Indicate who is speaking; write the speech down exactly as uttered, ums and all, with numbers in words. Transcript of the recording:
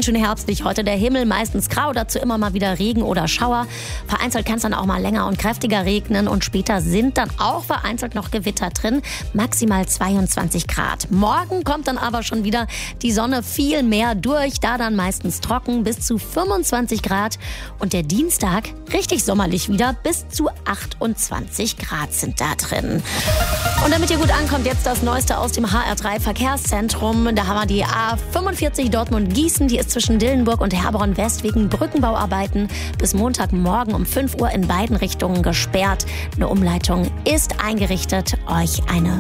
Speaker 1: schön herbstlich heute. Der Himmel meistens grau, dazu immer mal wieder Regen oder Schauer. Vereinzelt kann es dann auch mal länger und kräftiger regnen und später sind dann auch vereinzelt noch Gewitter drin. Maximal zweiundzwanzig Grad. Morgen kommt dann aber schon wieder die Sonne viel mehr durch, da dann meistens trocken bis zu fünfundzwanzig Grad. Und der Dienstag richtig sommerlich wieder, bis zu achtundzwanzig Grad sind da drin. Und damit ihr gut ankommt, jetzt das Neueste aus dem H R drei Verkehrszentrum. Da haben wir die A fünfundvierzig Dortmund-Gießen. Die ist zwischen Dillenburg und Herborn West wegen Brückenbauarbeiten bis Montagmorgen um fünf Uhr in beiden Richtungen gesperrt. Eine Umleitung ist eingerichtet. Euch eine